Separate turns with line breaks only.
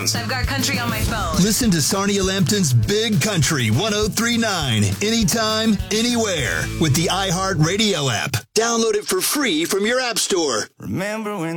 headphones.
I've got country on my phone.
Listen to Sarnia Lampton's Big Country 103.9 anytime, anywhere with the iHeartRadio app. Download it for free from your app store.
Remember when